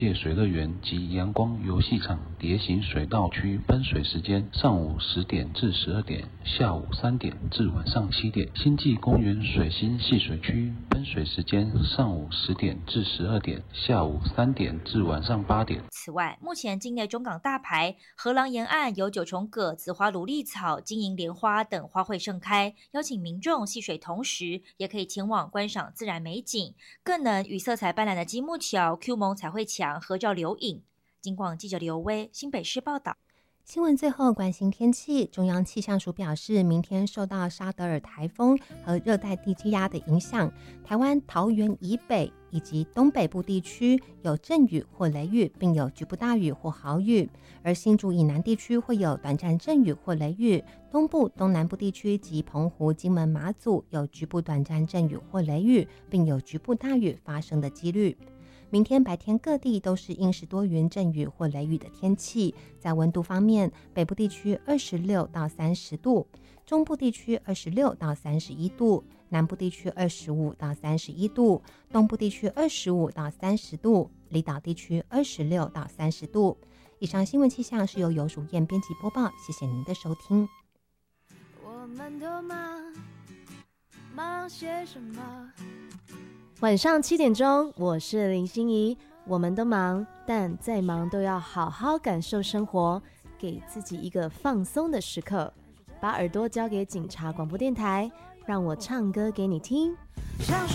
界水乐园及阳光游戏场蝶形水道区喷水时间上午10点至12点，下午3点至晚上7点。星际公园水星戏水区喷水时间上午10点至12点，下午3点至晚上8点。 此外，目前境内中港大排、河廊沿岸有9重葛、紫花芦苇草、金银莲花等花卉盛开，邀请民众戏水同时，也可以前往观赏自然美景，更能与色彩斑斓的积木桥、Q 萌彩绘墙合照留影。警广记者刘威，新北市报道。 新闻最后关心天气，中央气象署表示，明天受到沙德尔台风和热带低气压的影响，台湾桃园以北以及东北部地区有阵雨或雷雨，并有局部大雨或豪雨，而新竹以南地区会有短暂阵雨或雷雨，东部、东南部地区及澎湖、金门、马祖有局部短暂阵雨或雷雨，并有局部大雨发生的几率。明天白天各地都是阴时多云阵雨或雷雨的天气。在温度方面，北部地区26到30度，中部地区26到31度，南部地区25到31度，东部地区25到30度，离岛地区26到30度。以上新闻气象是由游淑燕编辑播报，谢谢您的收听。 我们都忙些什么？ 晚上7点钟，我是林心怡。我们都忙，但再忙都要好好感受生活，给自己一个放松的时刻。把耳朵交给警察广播电台，让我唱歌给你听。